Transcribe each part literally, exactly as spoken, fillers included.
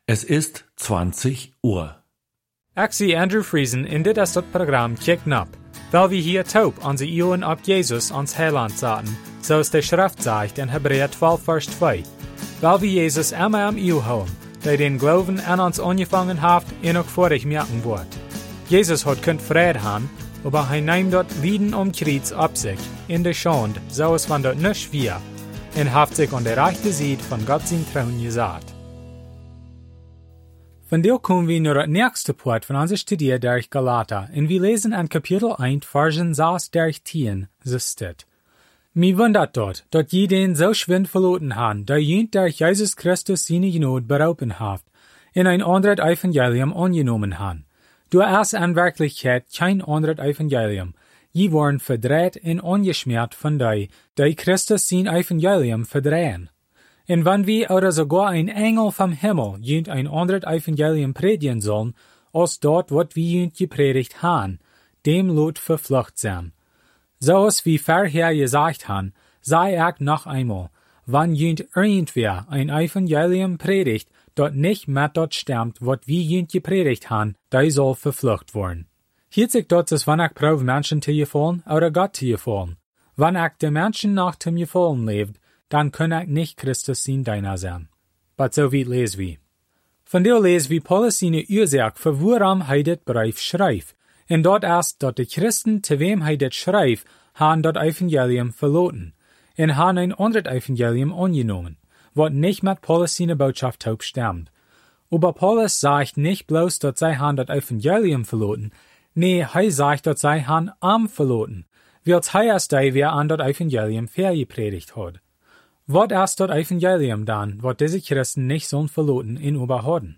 Es ist zwanzig Uhr. Ik zie Andrew Friesen in dit is dat Programm Kicken ab, weil wir hier taub onze Ohren auf Jesus ans Heiland zaten, so es der Schrift sagt in Hebräer zwölf, Vers zwei. Weil wir Jesus immer am Ohr haben, der den Glauben an uns angefangen hat, ihn auch vor dich merken wird. Jesus hat könnt Frieden haben, aber er nimmt dort Lieden um Kreuz ab sich, in der Schande, so es von dort nicht wir, und hat sich an der rechten Seite von Gott sein Thron gesagt. Von der kommen wir nur das nächste Part von unserer Studie durch Galater, und wir lesen an Kapitel eins, Versen sechs durch zehn, so steht. Mir wundert dort, dass je den so schwind verloren haben, der jünt durch Jesus Christus seine Gnade berauben haft, in ein anderes Evangelium angenommen haben. Du hast in Wirklichkeit kein anderes Evangelium. Je waren verdreht und angeschmiert von dei, die Christus sein Evangelium verdrehen. Und wenn wir oder sogar ein Engel vom Himmel jünt ein anderes Evangelium predigen sollen, als dort, wat wir jünt gepredigt haben, dem lot verflucht sein. So als wie vorher gesagt haben, sei ich noch einmal, wenn jünt irgendwer ein Evangelium predigt, dort nicht mit dort stimmt, wat wir jünt gepredigt haben, der soll verflucht worden. Hier sich dort, dass wenn ich prüfe, Menschen zu gefallen oder Gott zu gefallen. Wenn ich den Menschen nach zum Gefallen lebt, dann kann ich nicht Christus sein deiner sein. But so weit lesen wir. Von der lesen wir Paulus seine Ursache, für woran er das Brief schreibt. Und dort erst, dort die Christen, zu wem er das schreibt, haben dort Evangelium verloren. Und haben ein anderes Evangelium angenommen, was nicht mit Paulus seine Botschaft taub stimmt. Aber Paulus sagt nicht bloß, dass sie haben das Evangelium verloren, nee, er sagt, dass sie haben am verloren, weil er erst der, wer an das Evangelium vergepredigt hat. Was ist das Evangelium dann, was diese Christen nicht so verloren in überhaben?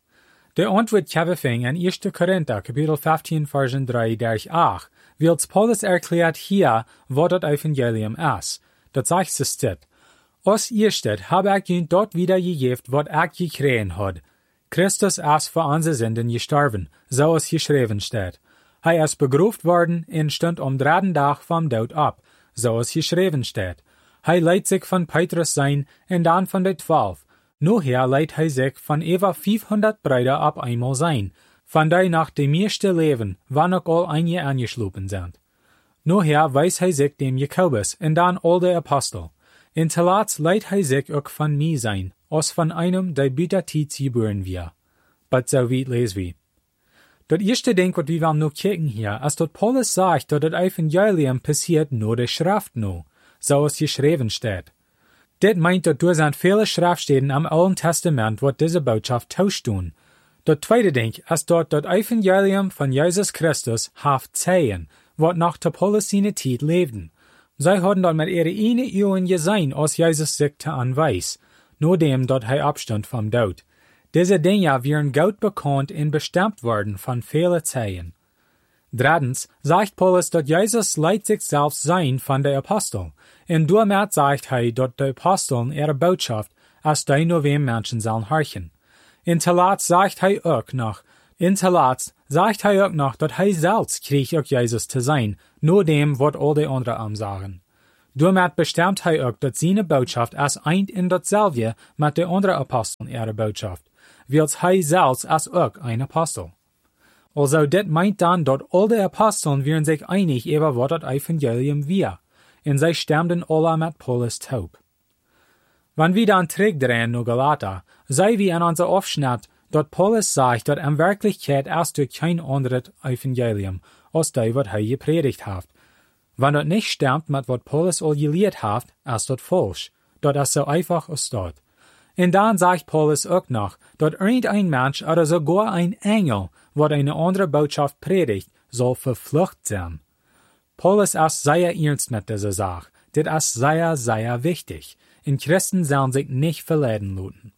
Der Antwort kämpfen in erster Korinther, Kapitel fünfzehn, Versen drei durch acht, weil Paulus erklärt hier, was das Evangelium ist. Das sagt es steht. Aus erstet habe ich ihnen dort wieder gegeben, was ich gekriegt hat. Christus ist für unsere Sünden gestorben, so es geschrieben steht. Er ist begruft worden und stand am dritten Tag vom Tod ab, so es geschrieben steht. Er leidt sich von Petrus sein und dann von den zwölf. Nachher leidt er sich von etwa fünfhundert Brüder ab einmal sein, von der nach dem ersten Leben, wann auch all einige angeschlossen sind. Nachher weiß er sich dem Jakobus und dann all der Apostel. Und zuletzt leidt er sich auch von mir sein, als von einem, der Bütertit geboren wir. But so weit lesen wir. Das erste Ding, was wir noch kicken hier, ist, dass Paulus sagt, dass das Evangelium passiert nur der Schrift nur, so es geschrieben steht. Das meint, dass durch sind viele Schriftstellen am Alten Testament, was diese Botschaft tauscht tun. Das zweite Ding ist dort das Evangelium von Jesus Christus haft zehen, was nach der Paulus seine Zeit lebten. Sie hatten dort mit ihre eine Ohren gesehen, als Jesus sich zu anweis, nur dem dort er Abstand vom Tod. Diese Dinge wären gut bekannt und bestimmt worden von vielen Zeichen. Drittens sagt Paulus, dass Jesus leidt sich selbst sein von der Apostel. Und damit sagt er, dass die Aposteln ihre Botschaft als die nur wem Menschen sollen horchen. In zuletzt sagt er auch noch, in zuletzt sagt er auch noch, dass er selbst kriegt auch Jesus zu sein, nur dem, was all die anderen am sagen. Damit bestimmt er auch, dass seine Botschaft als eint in dasselbe mit den anderen Aposteln ihre Botschaft, weil er selbst als auch ein Apostel. Also das meint dann, dass all die Aposteln wären sich einig über was das Evangelium wir, und sie stimmten alle mit Paulus taub. Wenn wir dann zurückdrehen nach Galater, sei wir in unser Aufschnitt, dass Paulus sagt, dass in Wirklichkeit erst durch kein anderes Evangelium, als das, was er gepredigt hat. Wenn das nicht stimmt mit was Paulus all gelehrt hat, ist das falsch. Das ist so einfach als das. Und dann sagt Paulus auch noch, dass irgendein Mensch oder sogar ein Engel, was eine andere Botschaft predigt, soll verflucht sein. Paulus ist sehr ernst mit dieser Sache. Das ist sehr, sehr wichtig. Und Christen sollen sich nicht verleiten lassen.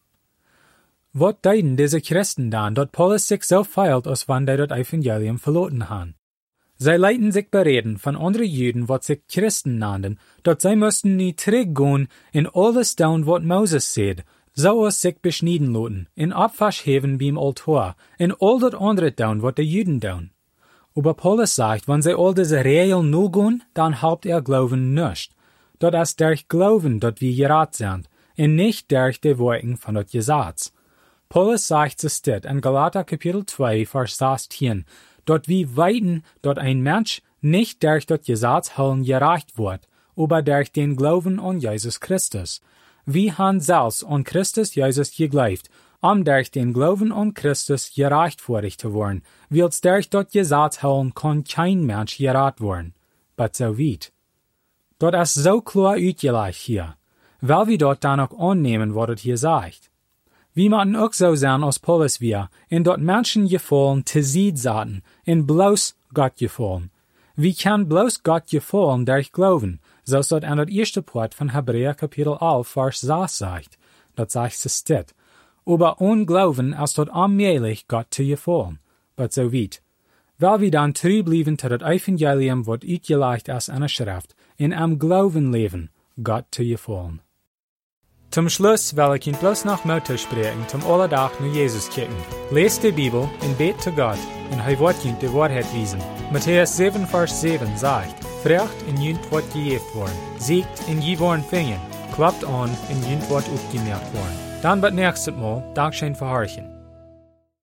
Was deuten diese Christen dann, dass Paulus sich so feilt, als wenn sie das Evangelium verloren haben? Sie leiten sich bereden von anderen Juden, was sich Christen nannten, dass sie müssten nicht zurückgehen in alles tun, was Moses sagt, so es sich beschneiden lassen, in Abwasch heben beim Altar, in all das andere tun, was die Juden tun. Aber Paulus sagt, wenn sie all diese Regeln nur gehen, dann habt ihr Glauben nicht. Das ist durch Glauben, dass wir gerettet sind, und nicht durch die Worte von das Gesetz. Paulus sagt es dit in Galater Kapitel zwei, Vers sechzehn, dort wie weiten dort ein Mensch nicht durch dort Gesetzhallen gerecht wird, aber durch den Glauben an Jesus Christus. Wie han selbst an Christus Jesus geglaubt, um durch den Glauben an Christus gerechtfertigt zu werden, wils durch dort Gesetzhallen kann kein Mensch gerecht werden. But so weit. Dort ist so klar uitgelegt hier, weil wir dort dann auch annehmen, was es hier sagt. Wir müssen auch so sein als Paulus wir, in dort Menschen gefallen zu Sied saten, in bloß Gott gefallen. Wie kann bloß Gott gefallen durch Glauben, so ist dort an der erste Part von Hebräer Kapitel elf, Vers sechs sagt. Dort sagt es dit. Aber ohne Glauben ist dort unmöglich, Gott zu gefallen. But so weit. Weil wir dann treu bleiben zu das Evangelium, was uitgelegt ist in der Schrift, in am Glauben leben, Gott zu gefallen. Zum Schluss will ich Ihnen bloß noch Motto sprechen, zum Allerdach nur Jesus kicken. Lest die Bibel und bet zu Gott, und er wird Ihnen die Wahrheit wiesen. Matthäus sieben, Vers sieben sagt, Frecht in Jünd wird gejeft worden, siegt in je worden fingen, klappt an in Jünd wird aufgemerkt worden. Dann wird nächstes Mal Dankeschön verhorchen.